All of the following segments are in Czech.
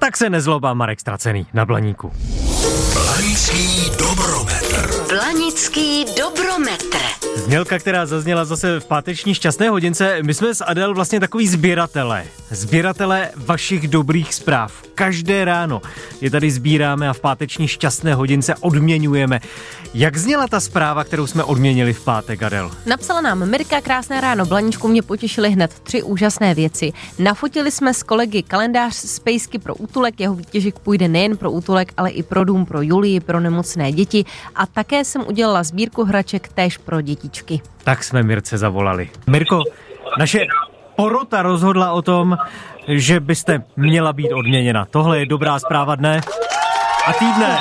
Tak se nezlobá Marek Stracený na Blaníku. Blanický dobrometr. Blanický dobrometr. Znělka, která zazněla zase v páteční šťastné hodince. My jsme s Adel vlastně takový sběratele vašich dobrých zpráv. Každé ráno je tady sbíráme a v páteční šťastné hodince odměňujeme. Jak zněla ta zpráva, kterou jsme odměnili v pátek, Adel? Napsala nám Mirka: krásné ráno, Blaníčku, mě potěšily hned 3 úžasné věci. Nafotili jsme s kolegy kalendář z pejsky pro útulek, jeho výtěžek půjde nejen pro útulek, ale i pro dům pro Julii, pro nemocné děti a také jsem udělala sbírku hraček též pro dětičky. Tak jsme Mirce zavolali. Mirko, naše porota rozhodla o tom, že byste měla být odměněna. Tohle je dobrá zpráva dne a týdne.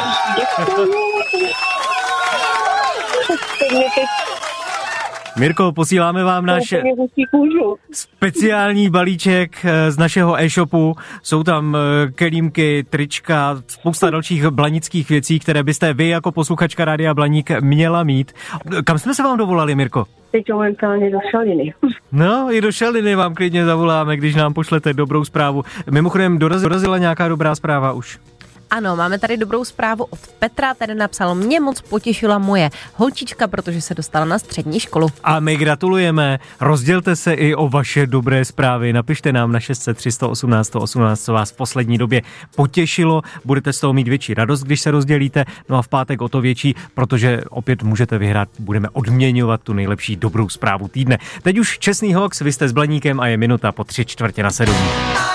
Mirko, posíláme vám náš speciální balíček z našeho e-shopu. Jsou tam kelímky, trička, spousta dalších blanických věcí, které byste vy jako posluchačka Rádia Blaník měla mít. Kam jsme se vám dovolali, Mirko? Teď momentálně do Šaliny. No, i do Šaliny vám klidně zavoláme, když nám pošlete dobrou zprávu. Mimochodem, dorazila nějaká dobrá zpráva už? Ano, máme tady dobrou zprávu od Petra, tady napsal: mě moc potěšila moje holčička, protože se dostala na střední školu. A my gratulujeme, rozdělte se i o vaše dobré zprávy, napište nám na 603 118 118, co vás v poslední době potěšilo, budete z toho mít větší radost, když se rozdělíte, no a v pátek o to větší, protože opět můžete vyhrát, budeme odměňovat tu nejlepší dobrou zprávu týdne. Teď už čestný hoax, vy jste s Blaníkem a je minuta po 6:45.